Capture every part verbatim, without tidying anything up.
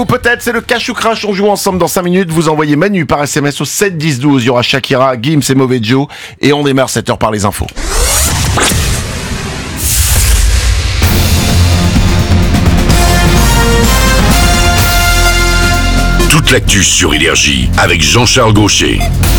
Ou peut-être c'est le cash ou crash, on joue ensemble dans cinq minutes, vous envoyez Manu par S M S au sept dix douze, il y aura Shakira, Gims et Mauvais Joe, et on démarre cette heure par les infos. Toute l'actu sur Énergie avec Jean-Charles Gaucher.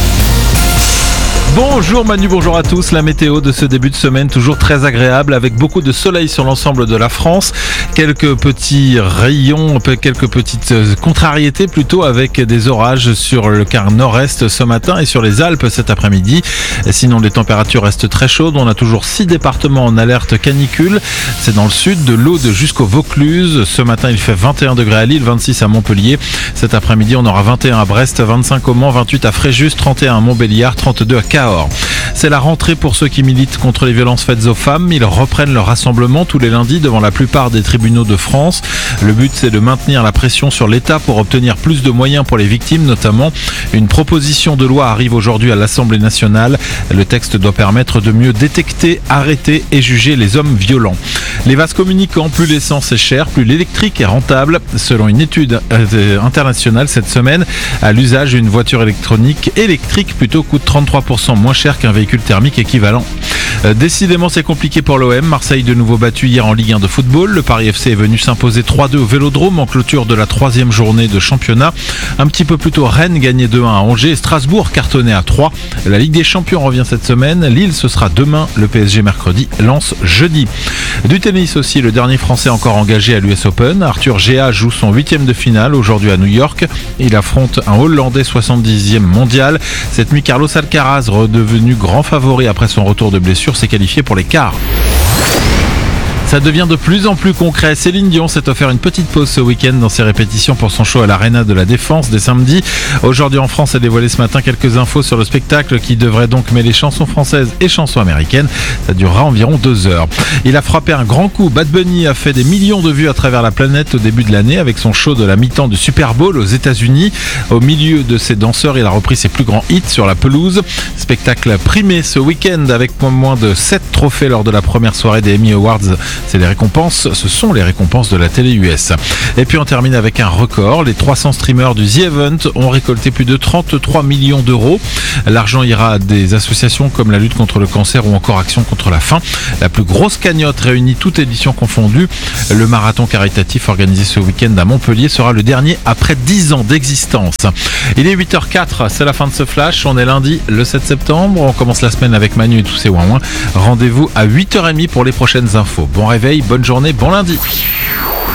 Bonjour Manu, bonjour à tous. La météo de ce début de semaine toujours très agréable avec beaucoup de soleil sur l'ensemble de la France. Quelques petits rayons, quelques petites contrariétés plutôt avec des orages sur le quart nord-est ce matin et sur les Alpes cet après-midi. Sinon les températures restent très chaudes. On a toujours six départements en alerte canicule. C'est dans le sud de l'Aude jusqu'au Vaucluse. Ce matin il fait vingt et un degrés à Lille, vingt-six à Montpellier. Cet après-midi on aura vingt et un à Brest, vingt-cinq au Mans, vingt-huit à Fréjus, trente et un à Montbéliard, trente-deux à Cahors. C'est la rentrée pour ceux qui militent contre les violences faites aux femmes. Ils reprennent leur rassemblement tous les lundis devant la plupart des tribunaux de France. Le but, c'est de maintenir la pression sur l'État pour obtenir plus de moyens pour les victimes, notamment. Une proposition de loi arrive aujourd'hui à l'Assemblée nationale. Le texte doit permettre de mieux détecter, arrêter et juger les hommes violents. Les vases communicants, plus l'essence est chère, plus l'électrique est rentable. Selon une étude internationale cette semaine, à l'usage, une voiture électronique électrique plutôt coûte trente-trois pour cent moins cher qu'un véhicule thermique équivalent. Euh, décidément c'est compliqué pour l'O M. Marseille de nouveau battu hier en Ligue un de football. Le Paris F C est venu s'imposer trois deux au Vélodrome en clôture de la troisième journée de championnat. Un petit peu plus tôt, Rennes gagnait deux un à Angers et Strasbourg cartonnait à trois. La Ligue des Champions revient cette semaine. Lille ce sera demain, le P S G mercredi, Lens jeudi. Du tennis aussi, le dernier Français encore engagé à l'U S Open. Arthur Géa joue son huitième de finale aujourd'hui à New York. Il affronte un Hollandais soixante-dixième mondial. Cette nuit, Carlos Alcaraz, redevenu grand favori après son retour de blessure, s'est qualifié pour les quarts. Ça devient de plus en plus concret. Céline Dion s'est offert une petite pause ce week-end dans ses répétitions pour son show à l'Arena de la Défense dès samedi. Aujourd'hui en France, elle a dévoilé ce matin quelques infos sur le spectacle qui devrait donc mêler chansons françaises et chansons américaines. Ça durera environ deux heures. Il a frappé un grand coup. Bad Bunny a fait des millions de vues à travers la planète au début de l'année avec son show de la mi-temps du Super Bowl aux États-Unis. Au milieu de ses danseurs, il a repris ses plus grands hits sur la pelouse. Spectacle primé ce week-end avec pas moins de sept trophées lors de la première soirée des Emmy Awards. C'est les récompenses, ce sont les récompenses de la télé U S. Et puis on termine avec un record. Les trois cents streamers du The Event ont récolté plus de trente-trois millions d'euros. L'argent ira à des associations comme la lutte contre le cancer ou encore Action contre la faim. La plus grosse cagnotte réunit toute édition confondue. Le marathon caritatif organisé ce week-end à Montpellier sera le dernier après dix ans d'existence. Il est huit heures quatre, c'est la fin de ce flash. On est lundi le sept septembre. On commence la semaine avec Manu et tous ses ouin-ouin. Rendez-vous à huit heures trente pour les prochaines infos. Bon réveil, bonne journée, bon lundi.